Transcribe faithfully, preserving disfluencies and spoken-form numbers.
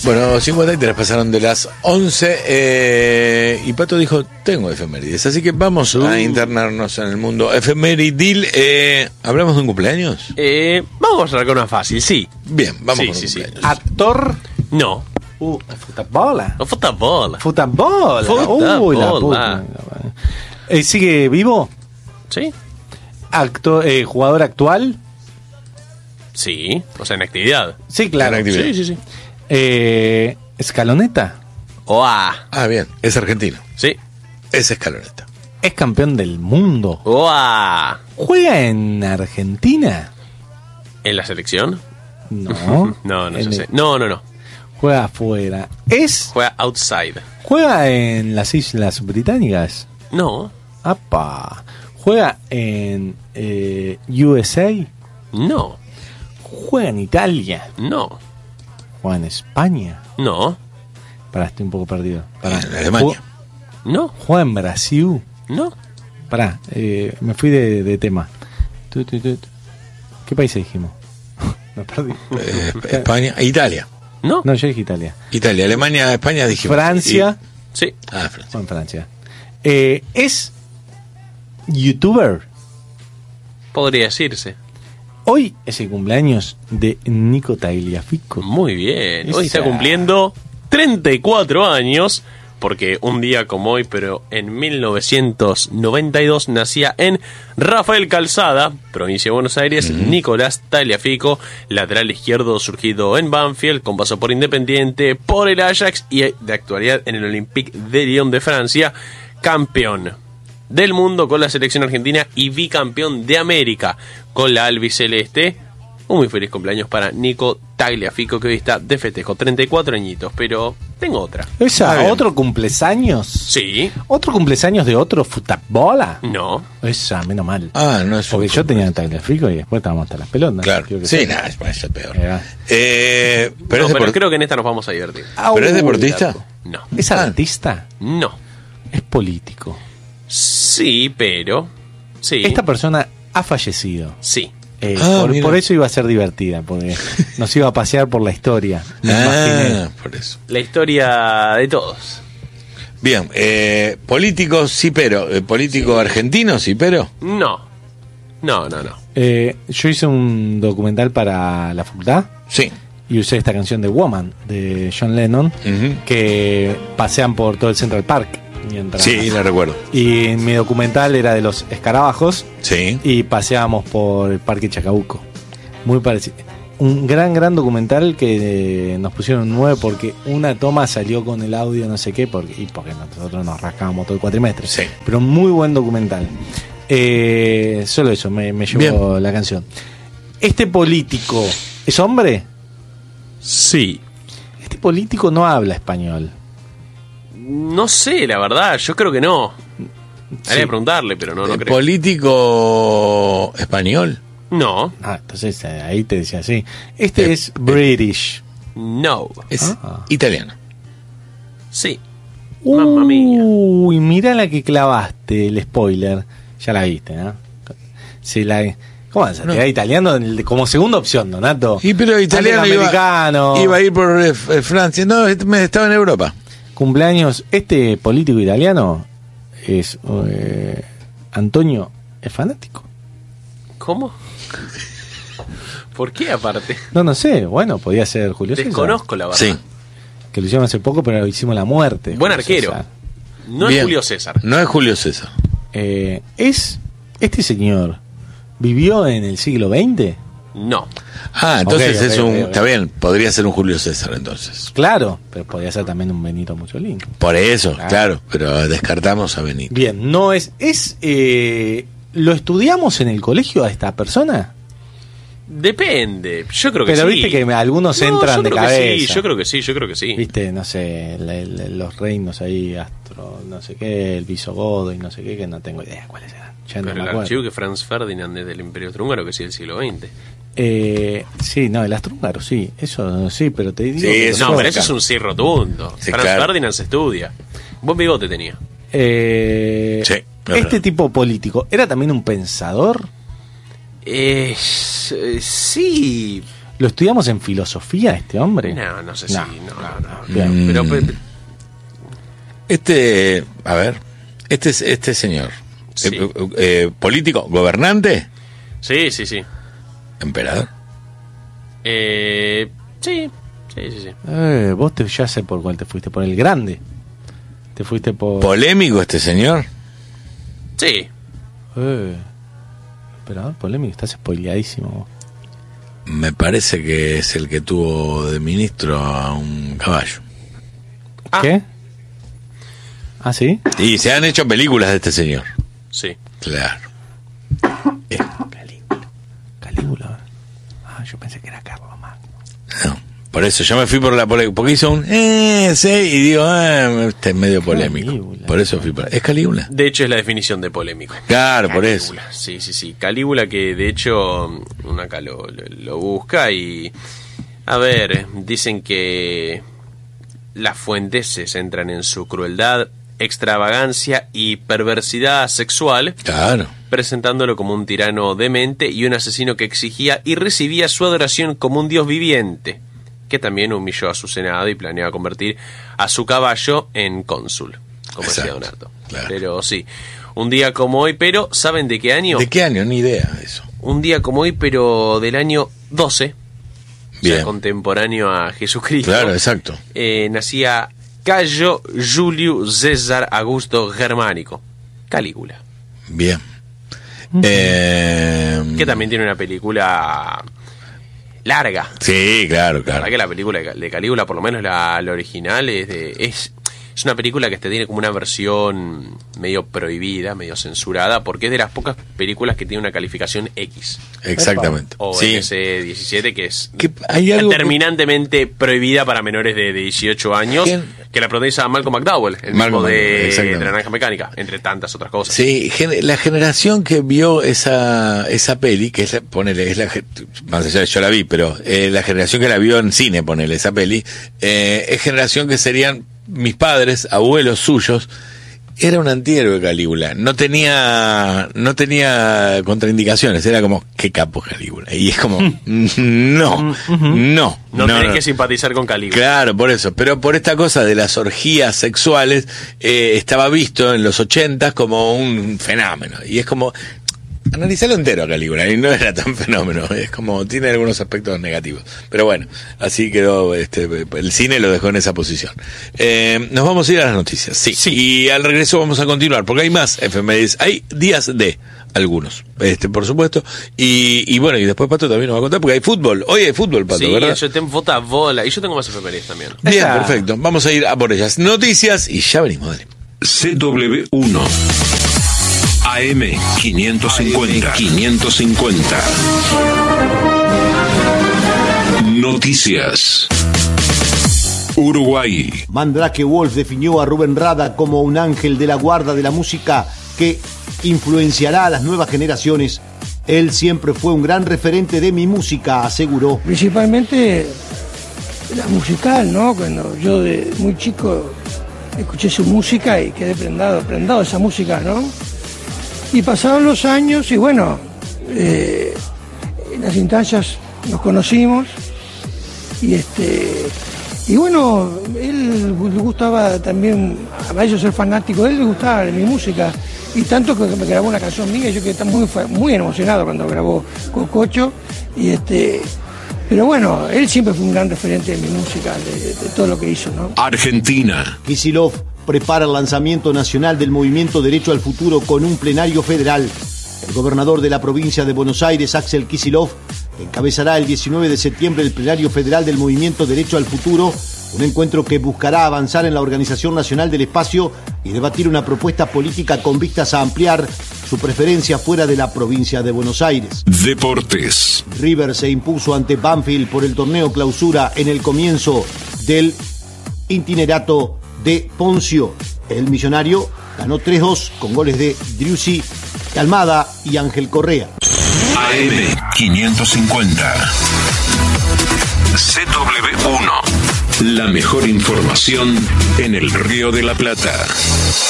Bueno, cincuenta y tres pasaron de las once eh, y Pato dijo, tengo efemérides, así que vamos uh. a internarnos en el mundo efemeridil. Eh, ¿Hablamos de un cumpleaños? Eh, vamos a con una fácil, sí. Bien, vamos sí, con un sí, cumpleaños. Sí. ¿Actor? No. Uh, ¿Futabola? No, futabola. ¿Futabola? Futabola. Uy, la puta. Eh, ¿Sigue vivo? Sí. Actor, eh, ¿Jugador actual? Sí, o sea, en actividad. Sí, claro. En actividad. Sí, sí, sí. Eh, ¿Escaloneta? Oa. Ah, bien, es argentino. Sí. Es Escaloneta. ¿Es campeón del mundo? Oa. ¿Juega en Argentina? ¿En la selección? No. no, no En sé. el- No, no, no. Juega afuera. ¿Es? Juega outside. ¿Juega en las Islas Británicas? No. ¡Apa! ¿Juega en eh, U S A? No. ¿Juega en Italia? No. ¿Juega en España? No. Pará, estoy un poco perdido. Pará. En Alemania. No. ¿Juega en Brasil? No. Pará, eh, me fui de, de tema. Tu, tu, tu, tu. ¿Qué país dijimos? Me perdí. Eh, España, Italia. No. No, yo dije Italia. Italia, Alemania, España, dijimos. Francia. Sí. Y- ah, Francia. Juega en Francia. Eh, ¿Es youtuber? Podría decirse. Hoy es el cumpleaños de Nico Tagliafico. Muy bien. Hoy Esa. está cumpliendo treinta y cuatro años. Porque un día como hoy, pero en mil novecientos noventa y dos, nacía en Rafael Calzada, provincia de Buenos Aires, uh-huh. Nicolás Tagliafico, lateral izquierdo surgido en Banfield, con paso por Independiente, por el Ajax y de actualidad en el Olympique de Lyon de Francia, campeón del mundo con la selección argentina y bicampeón de América con la albiceleste. Un muy feliz cumpleaños para Nico Tagliafico, que hoy está de festejo, treinta y cuatro añitos, pero tengo otra. ¿Esa? ¿Otro cumpleaños? Sí. ¿Otro cumpleaños de otro futabola? No. Esa, menos mal. Ah, no es Porque un- yo tenía Tagliafico y después estábamos hasta las pelotas. Claro. Quiero que Sí, sepa. nada, es, es el peor. Eh, Eh, pero No, es pero deport- creo que en esta nos vamos a divertir. ¿Pero es Au, deportista? laco. No. ¿Es artista? No. ¿Es político? Sí, pero... Sí. Esta persona ha fallecido. Sí. Eh, Ah, por, mira. por eso iba a ser divertida, porque nos iba a pasear por la historia. Me imaginé. Ah, por eso. La historia de todos. Bien, eh, político sí, pero eh, político argentino sí, pero No. No, no, no. Eh, yo hice un documental para la facultad sí. y usé esta canción de Woman de John Lennon, Ujú. que pasean por todo el Central Park mientras. Sí, la recuerdo. Y mi documental era de los escarabajos Sí. y paseábamos por el Parque Chacabuco. Muy parecido. Un gran, gran documental que eh, nos pusieron nueve porque una toma salió con el audio no sé qué, porque, y porque nosotros nos rascábamos todo el cuatrimestre. Sí. Pero muy buen documental. Eh, solo eso, me, me llevó Bien. la canción. ¿Este político es hombre? Sí. Este político no habla español. No sé, la verdad. Yo creo que no. Habría que preguntarle, pero no, no Eh, creo. político español. No. Ah, entonces eh, ahí te decía así. Este Eh, es British. No. Es Ah. italiano. Sí. Mamma mía. Uy, mira la que clavaste, el spoiler. Ya la viste, ¿no? Se la... ¿Cómo vas a tirar italiano en el- como segunda opción, Donato? Y pero italiano iba, Americano. iba a ir por eh, F- Francia. No, est- me- estaba en Europa. Cumpleaños. Este político italiano es eh, Antonio es fanático. ¿Cómo? ¿Por qué aparte? No, no sé. Bueno, podía ser Julio César. Desconozco la verdad. Sí. Que lo hicimos hace poco, pero hicimos la muerte. Buen Julio arquero. César. No Bien. es Julio César. No es Julio César. Eh, es este señor vivió en el siglo veinte. No. Ah, entonces Ok, ok, es un. ok, ok. Está bien, podría ser un Julio César entonces. Claro, pero podía ser también un Benito Mussolini. Por eso, Claro. claro, pero descartamos a Benito. Bien, no es es eh, ¿lo estudiamos en el colegio a esta persona? Depende. Yo creo que Pero sí. viste que algunos No, entran yo de creo que cabeza. Sí, yo creo que sí, yo creo que sí. Viste, no sé, la- la- los reinos ahí, Astro, no sé qué, el Visigodo y no sé qué, que no tengo idea cuáles eran. Ya no Pero me el acuerdo. archivo que Franz Ferdinand es del Imperio Austrohúngaro, que sí del siglo veinte. Eh, sí, no, el Astrohúngaro, sí, eso sí, pero te digo. Sí, que eso No, no- pero eso es un sí rotundo. Sí, Franz claro. Ferdinand se estudia. Buen bigote tenía. Eh, Sí, es este verdad. tipo político, ¿era también un pensador? Eh, eh, sí. ¿Lo estudiamos en filosofía este hombre? No, no sé No, si. No, no, no, no. Bien. Mm. Pero, pero- Este, a ver, este es este señor, Sí. eh, eh, político, gobernante, sí, sí, sí. emperador. Eh, sí, sí, sí, sí. Eh, vos te, ya sé por cuál te fuiste, por el grande. Te fuiste por... Polémico este señor. Eh, Sí. emperador polémico, estás spoileadísimo vos. Me parece que es el que tuvo de ministro a un caballo. Ah. ¿Qué? ¿Ah, sí? Y se han hecho películas de este señor. Sí. Claro. Eh, Calígula. Calígula. Ah, yo pensé que era Carlos Magno. No, por eso yo me fui por la polémica. Porque hizo un eh, sí, y digo, ah, este es medio polémico. Calígula. Por eso fui por. ¿Es Calígula? De hecho, es la definición de polémico. Claro, por eso. Calígula. Sí, sí, sí. Calígula, que de hecho uno acá lo, lo, lo busca y. A ver, dicen que las fuentes se centran en su crueldad, extravagancia y perversidad sexual, Claro. presentándolo como un tirano demente y un asesino que exigía y recibía su adoración como un dios viviente, que también humilló a su senado y planeaba convertir a su caballo en cónsul, como decía Exacto, Donato. claro. Pero sí, un día como hoy, pero ¿saben de qué año? ¿De qué año? Ni idea de eso. Un día como hoy, pero del año doce, o sea, Bien. contemporáneo a Jesucristo. Claro, exacto. eh, nacía Cayo Julio César Augusto Germánico, Calígula, Bien. Eh, que también tiene una película larga. Sí, claro, La claro. verdad que la película de Calígula, por lo menos la, la original, es de es, es una película que este tiene como una versión medio prohibida, medio censurada, porque es de las pocas películas que tiene una calificación X. Exactamente. O Sí. N C diecisiete, que es Que hay algo que- terminantemente prohibida para menores de dieciocho años, Gen- que la protagoniza Malcolm McDowell, el Malcolm mismo McDowell, de, exactamente. de La Naranja Mecánica, entre tantas otras cosas. Sí, gen- la generación que vio esa esa peli, que es la, ponele, es la, ge- más allá de yo la vi, pero eh, la generación que la vio en cine, ponele esa peli, eh, es generación que serían mis padres, abuelos suyos. Era un antihéroe Calígula, no tenía no tenía contraindicaciones, era como qué capo Calígula, y es como no, no, No, tenés que simpatizar con Calígula. Claro, por eso. Pero por esta cosa de las orgías sexuales, eh, estaba visto en los ochentas como un fenómeno. Y es como, analizarlo entero a Calígula, y no era tan fenómeno. Es como, tiene algunos aspectos negativos. Pero bueno, así quedó, este, el cine lo dejó en esa posición. Eh, nos vamos a ir a las noticias. Sí. Y al regreso vamos a continuar, porque hay más efemérides. Hay días de algunos, este, por supuesto. Y, y bueno, y después Pato también nos va a contar, porque hay fútbol. Hoy hay fútbol, Pato, Sí, ¿verdad? yo tengo vota bola. Y yo tengo más efemérides también. Bien, Esa- perfecto. Vamos a ir a por ellas. Noticias y ya venimos, dale. C W uno A M quinientos cincuenta quinientos cincuenta Noticias. Uruguay. Mandrake Wolf definió a Rubén Rada como un ángel de la guarda de la música que influenciará a las nuevas generaciones. Él siempre fue un gran referente de mi música, aseguró. Principalmente la musical, ¿no? Cuando yo de muy chico escuché su música y quedé prendado, prendado de esa música, ¿no? Y pasaron los años y bueno, eh, en las instancias nos conocimos y este y bueno, él le gustaba también, a ellos ser fanático de él, le gustaba mi música. Y tanto que me grabó una canción mía, yo quedé muy, muy emocionado cuando grabó Cococho. Y este, pero bueno, él siempre fue un gran referente de mi música, de, de todo lo que hizo, ¿no? Argentina. Kicillof prepara el lanzamiento nacional del movimiento Derecho al Futuro con un plenario federal. El gobernador de la provincia de Buenos Aires, Axel Kicillof, encabezará el diecinueve de septiembre el plenario federal del movimiento Derecho al Futuro, un encuentro que buscará avanzar en la Organización Nacional del Espacio y debatir una propuesta política con vistas a ampliar su preferencia fuera de la provincia de Buenos Aires. Deportes. River se impuso ante Banfield por el torneo clausura en el comienzo del itinerato de Poncio. El millonario ganó tres dos con goles de Driussi, Almada y Ángel Correa. A M quinientos cincuenta C W uno La mejor información en el Río de la Plata.